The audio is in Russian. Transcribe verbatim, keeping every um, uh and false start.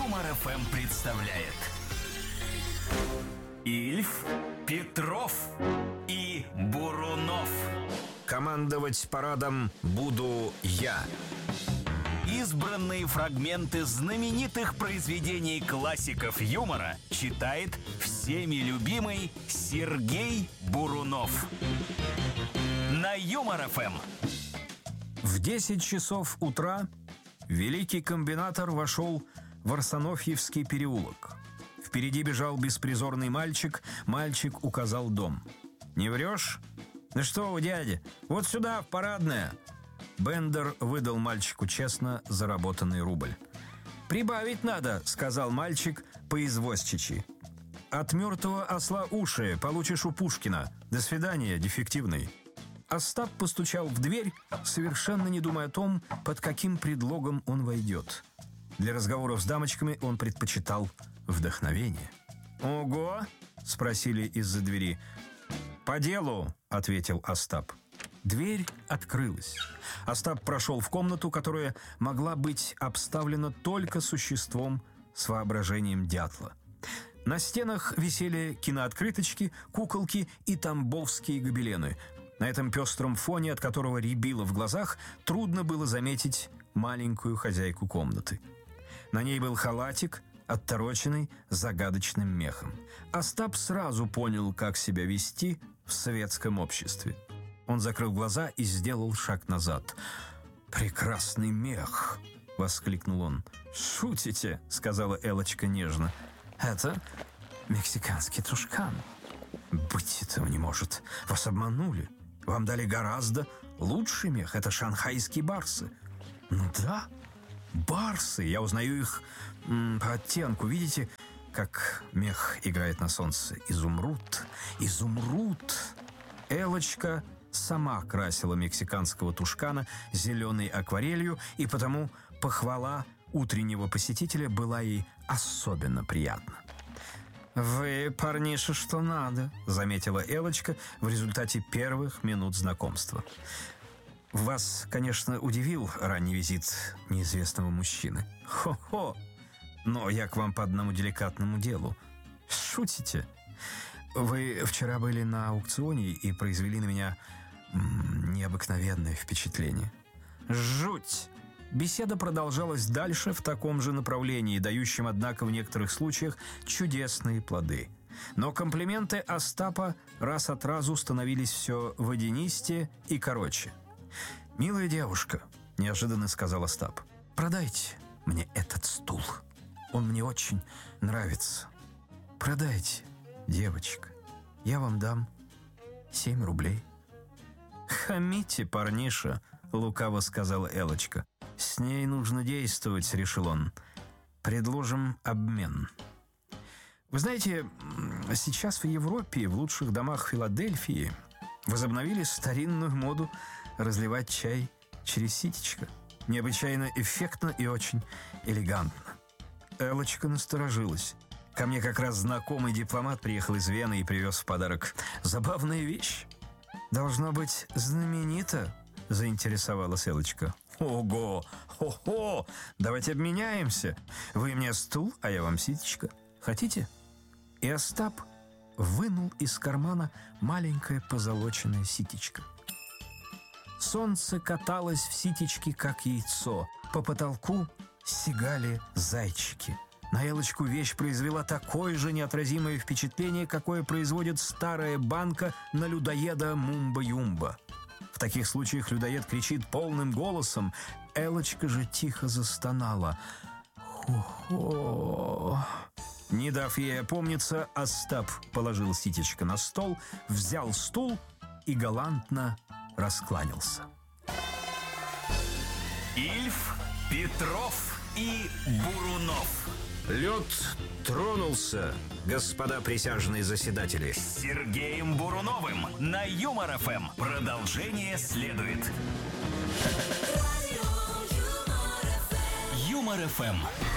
Юмор эф эм представляет Ильф, Петров и Бурунов. Командовать парадом буду я. Избранные фрагменты знаменитых произведений классиков юмора читает всеми любимый Сергей Бурунов. На Юмор эф эм. В десять часов утра великий комбинатор вошел в Арсенофьевский переулок. Впереди бежал беспризорный мальчик. Мальчик указал дом. «Не врешь?» «Да что вы, дядя, вот сюда, в парадное!» Бендер выдал мальчику честно заработанный рубль. «Прибавить надо», — сказал мальчик по-извозчичьи. «От мертвого осла уши получишь у Пушкина. До свидания, дефективный». Остап постучал в дверь, совершенно не думая о том, под каким предлогом он войдет. Для разговоров с дамочками он предпочитал вдохновение. «Ого!» — спросили из-за двери. «По делу», — ответил Остап. Дверь открылась. Остап прошел в комнату, которая могла быть обставлена только существом с воображением дятла. На стенах висели кинооткрыточки, куколки и тамбовские гобелены. На этом пестром фоне, от которого рябило в глазах, трудно было заметить маленькую хозяйку комнаты. На ней был халатик, оттороченный загадочным мехом. Остап сразу понял, как себя вести в светском обществе. Он закрыл глаза и сделал шаг назад. «Прекрасный мех!» — воскликнул он. «Шутите?» — сказала Элочка нежно. «Это мексиканский тушкан». «Быть этого не может. Вас обманули. Вам дали гораздо лучший мех. Это шанхайские барсы». «Ну да, барсы. Я узнаю их м, по оттенку. Видите, как мех играет на солнце? Изумруд. Изумруд!» Элочка сама красила мексиканского тушкана зеленой акварелью, и потому похвала утреннего посетителя была ей особенно приятна. «Вы, парниша, что надо», — заметила Элочка в результате первых минут знакомства. «Вас, конечно, удивил ранний визит неизвестного мужчины. Хо-хо! Но я к вам по одному деликатному делу. Шутите? Вы вчера были на аукционе и произвели на меня м, необыкновенное впечатление». «Жуть!» Беседа продолжалась дальше в таком же направлении, дающем, однако, в некоторых случаях чудесные плоды. Но комплименты Остапа раз от разу становились все водянистее и короче. «Милая девушка», — неожиданно сказал Остап, — «продайте мне этот стул. Он мне очень нравится. Продайте, девочка. Я вам дам семь рублей». «Хамите, парниша», — лукаво сказала Элочка. «С ней нужно действовать», — решил он. «Предложим обмен». Вы знаете, сейчас в Европе, в лучших домах Филадельфии, возобновили старинную моду разливать чай через ситечко. Необычайно эффектно и очень элегантно. Элочка насторожилась. Ко мне как раз знакомый дипломат приехал из Вены и привез в подарок забавная вещь. «Должно быть знаменито», — заинтересовалась Элочка. «Ого! Хо-хо! Давайте обменяемся. Вы мне стул, а я вам ситечко. Хотите?» И Остап вынул из кармана маленькое позолоченное ситечко. Солнце каталось в ситечке, как яйцо. По потолку сигали зайчики. На Элочку вещь произвела такое же неотразимое впечатление, какое производит старая банка на людоеда Мумба-Юмба. В таких случаях людоед кричит полным голосом. Элочка же тихо застонала. «Хо-хо!» Не дав ей опомниться, Остап положил ситечко на стол, взял стул и галантно раскланялся. Ильф, Петров и Бурунов. Лед тронулся, господа присяжные заседатели. С Сергеем Буруновым на Юмор эф эм. Продолжение следует. Юмор эф эм.